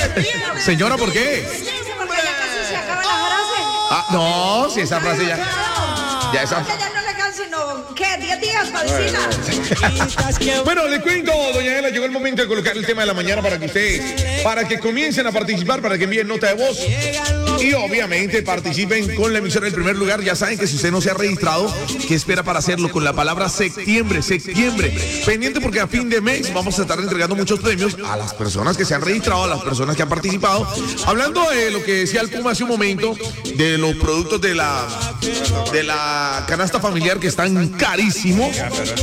Señora, ¿por qué? Porque ya casi se acaba la frase. Ah, no, si esa frase ya. Ya esa. Que ya no le quedan sino, ¿qué? 10 días para decirla. Bueno, le cuento, doña Ela, llegó el momento de colocar el tema de la mañana para que comiencen a participar, para que envíen nota de voz y obviamente participen con la emisora del primer lugar. Ya saben que si usted no se ha registrado, ¿qué espera para hacerlo? Con la palabra septiembre. Pendiente porque a fin de mes vamos a estar entregando muchos premios a las personas que se han registrado, a las personas que han participado. Hablando de lo que decía el Puma hace un momento, de los productos de la canasta familiar que están carísimos.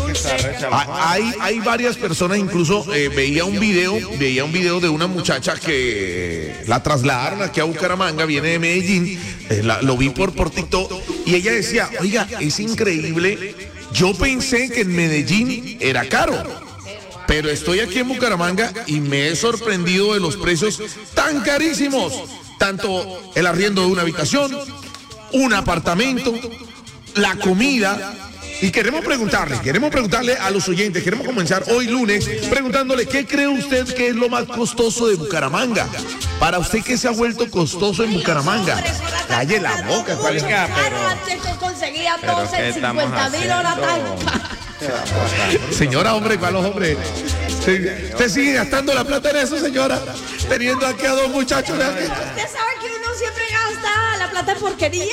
Hay varias personas, incluso veía un video de una muchacha que la trasladaron aquí a Bucaramanga, viene de Medellín, lo vi por TikTok, y ella decía, oiga, es increíble, yo pensé que en Medellín era caro, pero estoy aquí en Bucaramanga y me he sorprendido de los precios tan carísimos, tanto el arriendo de una habitación, un apartamento, la comida. Y queremos preguntarle a los oyentes, queremos comenzar hoy lunes preguntándole, ¿qué cree usted que es lo más costoso de Bucaramanga? Para usted, ¿qué se ha vuelto costoso en Bucaramanga? Calle la boca, ¿cuál es? Antes que conseguía 12, 50,000 horas. Señora, hombre, ¿cuál hombre? ¿Usted sigue gastando la plata en eso, señora? Teniendo aquí a dos muchachos. Usted sabe que uno siempre gasta la plata en porquería.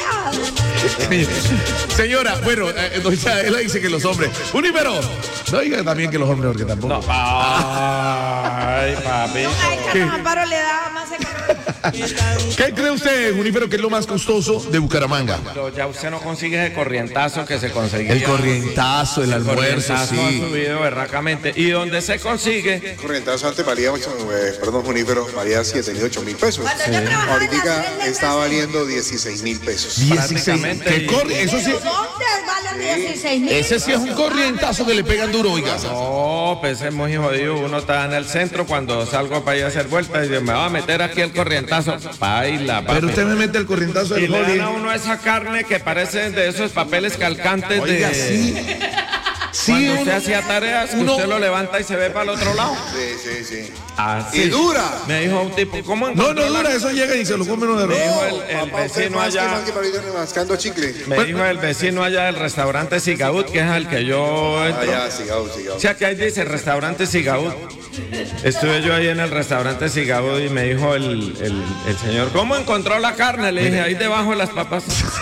Señora, bueno, doña Ela dice que los hombres. Unífero, no diga también que los hombres, porque tampoco. No. Ay, papi. No, ay, Carlos Amparo le da más. ¿Qué cree usted, Unífero, que es lo más costoso de Bucaramanga? Pero ya usted no consigue el corrientazo que se conseguía. El corrientazo, el almuerzo, sí. Ha subido berracamente. ¿Y dónde se consigue? El corrientazo antes valía, Unífero, valía 7,000, 8,000 pesos. Ahorita está valiendo 16,000 pesos. 16. ¿Qué corre? Eso sí. ¿Dónde valen 16,000? Ese sí es un corrientazo que le pegan duro, oiga. No, pues es muy jodido. Uno está en el centro cuando salgo para ir a hacer vueltas y digo, me va a meter aquí el corrientazo. Baila, papi. Pero usted me mete el corrientazo del y le dan Holly. a uno esa carne que parece de esos papeles calcantes. Oiga, de... sí. Sí, cuando usted hacía tareas, que usted lo levanta y se ve para el otro lado. Sí. Así. Y dura. Me dijo un tipo, ¿cómo No encontró dura, eso llega y se lo come uno de Me dijo rojo. el vecino allá. Más que para ir mascando chicle. Me dijo el vecino allá del restaurante Sigaud, que es al que yo entro. Allá, sigado. O sea, que ahí dice restaurante Sigaud. Estuve yo ahí en el restaurante Sigaud y me dijo el señor, ¿cómo encontró la carne? Le dije, ahí debajo de las papas.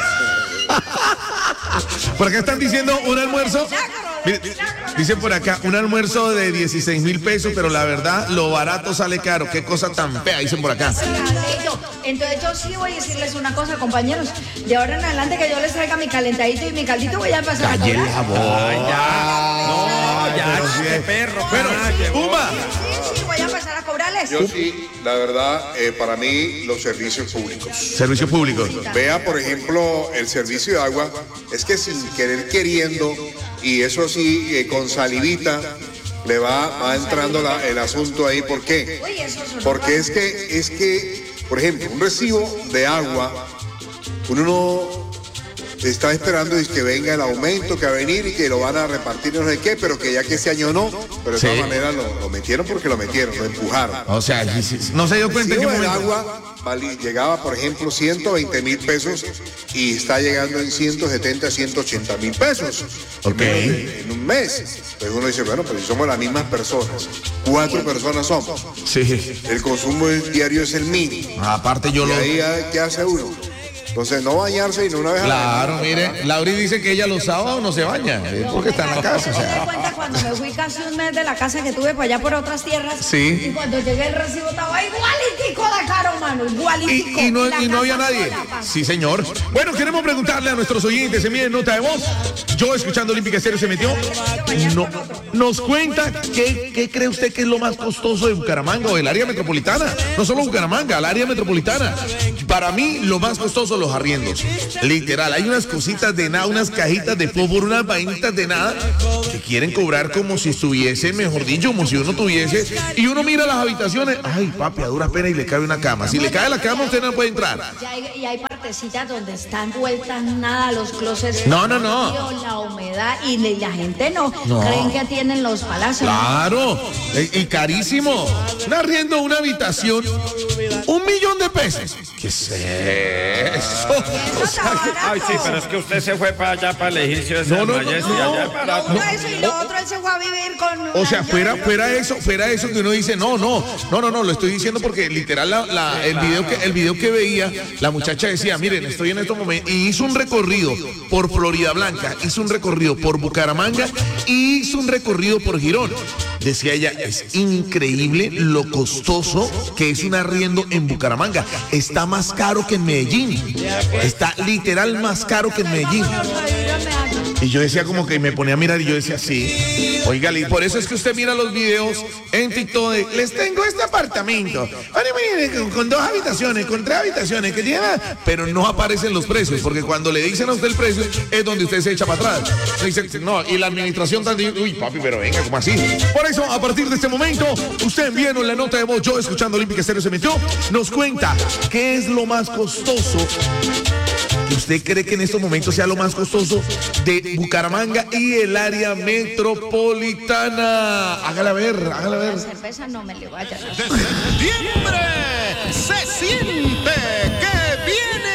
Por acá están diciendo un almuerzo. Mire, dicen por acá, un almuerzo de 16,000 pesos, pero la verdad, lo barato sale caro. Qué cosa tan fea, dicen por acá. Entonces yo sí voy a decirles una cosa, compañeros. De ahora en adelante que yo les traiga mi calentadito y mi caldito, voy a empezar a Calle cobrar. la boca. Ay, ya. No, ya, pero sí qué es. perro. Bueno, Puma. Sí, voy a empezar a cobrarles. Yo sí, la verdad, para mí, los servicios públicos. Servicios públicos. Vea, por ejemplo, el servicio de agua, es que sin querer queriendo, y eso sí, con salivita, le va entrando el asunto ahí. ¿Por qué? Uy, eso es Porque es que, por ejemplo, un recibo de agua, uno no está esperando que venga el aumento, que va a venir y que lo van a repartir, no sé qué, pero que ya que ese año no, pero de Sí. todas maneras lo metieron porque lo metieron, lo empujaron. O sea, no se dio cuenta en qué El momento. agua llegaba, por ejemplo, 120,000 pesos y está llegando en 170, 180,000 pesos. Ok. En un mes. Entonces uno dice, bueno, pues si somos las mismas personas, 4 personas somos, Sí. el consumo diario es el mínimo. Aparte yo Y lo... ahí, ¿qué hace uno? Entonces, no bañarse y no una vez a la Claro, semana. mire, Lauri dice que ella los sábados no se baña, porque está en la casa. O Me di sea. cuenta cuando me fui casi un mes de la casa que tuve por allá por otras tierras. Sí. Y cuando llegué el recibo estaba igualitico de caro, mano, igualitico. Y no la había casa nadie. sola, pa. Sí, señor. Bueno, queremos preguntarle a nuestros oyentes, envíen nota de voz. Yo, escuchando Olímpica Estéreo, se metió. No, nos cuenta qué cree usted que es lo más costoso de Bucaramanga o del área metropolitana. No solo Bucaramanga, el área metropolitana. Para mí, lo más costoso, los arriendos. Literal, hay unas cositas de nada, unas cajitas de fósforo, unas vainitas de nada que quieren cobrar como si estuviese, mejor dicho, como si uno tuviese. Y uno mira las habitaciones. Ay, papi, a duras penas y le cabe una cama. Si le cae la cama, usted no puede entrar. Y hay partecitas donde están vueltas nada, los closets. No. La humedad y la gente no creen que tienen los palacios. Claro, y carísimo. Un arriendo de una habitación, $1.000.000. ¿Qué es eso? Eso está barato. Ay, sí, pero es que usted se fue para allá, para el edificio de San Mayes, y allá es barato. Uno eso y lo otro él se fue a vivir con. O sea, fuera eso que uno dice, no, lo estoy diciendo porque literal el video que veía, la muchacha decía, miren, estoy en estos momentos, y hizo un recorrido por Florida Blanca, hizo un recorrido por Bucaramanga y hizo un recorrido por Girón. Decía ella, es increíble lo costoso que es un arriendo en Bucaramanga. Está más caro que en Medellín. Está literal más caro que en Medellín. Y yo decía como que me ponía a mirar y yo decía, sí. Oiga, y por eso es que usted mira los videos en TikTok de, les tengo este apartamento. Con 2 habitaciones, con 3 habitaciones, que lleva. Pero no aparecen los precios, porque cuando le dicen a usted el precio, es donde usted se echa para atrás. Dice, no, y la administración también, uy, papi, pero venga, ¿cómo así? Por eso, a partir de este momento, usted envíenos la nota de voz, yo escuchando Olímpica Estéreo se metió, nos cuenta qué es lo más costoso que usted cree que en estos momentos sea lo más costoso de Bucaramanga y el área metropolitana. Hágala ver. La cerveza no me le vaya. Desde septiembre se siente que viene